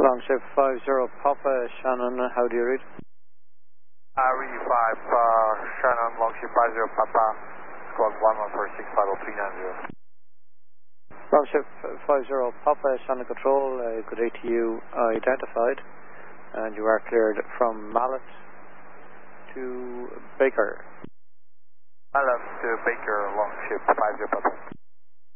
Longship 50 Papa, Shannon, how do you read? Read 5, Shannon, Longship 50 Papa, squawk 11465039. Longship 50 Papa, Shannon Control, good day to you, identified, and you are cleared from Mallet to Baker. Mallet to Baker, Longship 50 Papa.